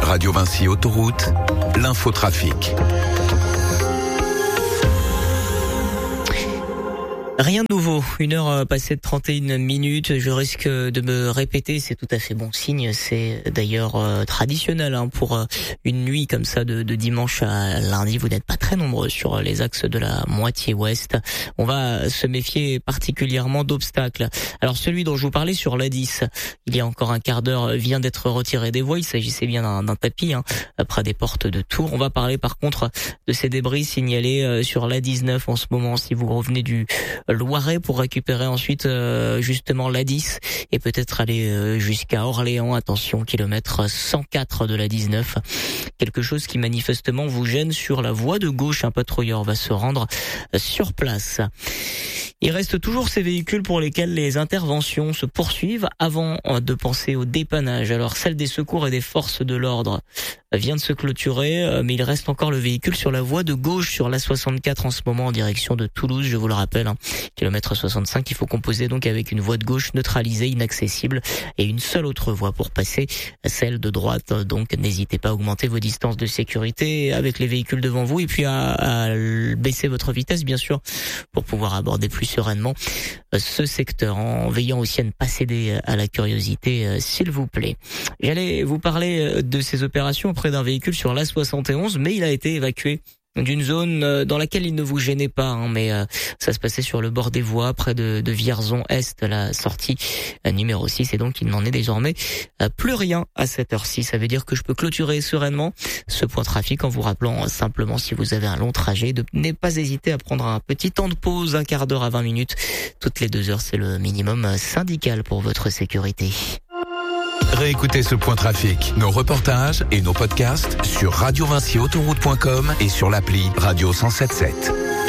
Radio Vinci Autoroute, l'infotrafic. Rien de nouveau, 1h passée de 31 minutes, je risque de me répéter, c'est tout à fait bon signe, c'est d'ailleurs traditionnel pour une nuit comme ça de dimanche à lundi, vous n'êtes pas très nombreux sur les axes de la moitié ouest, on va se méfier particulièrement d'obstacles. Alors celui dont je vous parlais sur l'A10, il y a encore un quart d'heure, vient d'être retiré des voies, il s'agissait bien d'un tapis près des portes de Tours. On va parler par contre de ces débris signalés sur l'A19 en ce moment, si vous revenez du Loiret pour récupérer ensuite justement l'A10 et peut-être aller jusqu'à Orléans. Attention, kilomètre 104 de l'A19. Quelque chose qui manifestement vous gêne sur la voie de gauche. Un patrouilleur va se rendre sur place. Il reste toujours ces véhicules pour lesquels les interventions se poursuivent avant de penser au dépannage. Alors celle des secours et des forces de l'ordre vient de se clôturer, mais il reste encore le véhicule sur la voie de gauche sur l'A64 en ce moment en direction de Toulouse, je vous le rappelle, kilomètre 65, il faut composer donc avec une voie de gauche neutralisée, inaccessible et une seule autre voie pour passer, celle de droite. Donc n'hésitez pas à augmenter vos distances de sécurité avec les véhicules devant vous et puis à baisser votre vitesse bien sûr pour pouvoir aborder plus sereinement ce secteur en veillant aussi à ne pas céder à la curiosité s'il vous plaît. J'allais vous parler de ces opérations auprès d'un véhicule sur l'A71 mais il a été évacué d'une zone dans laquelle il ne vous gênait pas, mais ça se passait sur le bord des voies, près de Vierzon Est, la sortie numéro 6, et donc il n'en est désormais plus rien à cette heure-ci. Ça veut dire que je peux clôturer sereinement ce point trafic en vous rappelant simplement, si vous avez un long trajet, de ne pas hésiter à prendre un petit temps de pause, un quart d'heure à 20 minutes. Toutes les 2 heures, c'est le minimum syndical pour votre sécurité. Réécoutez ce point trafic, nos reportages et nos podcasts sur radiovinciautoroute.com et sur l'appli Radio 107.7.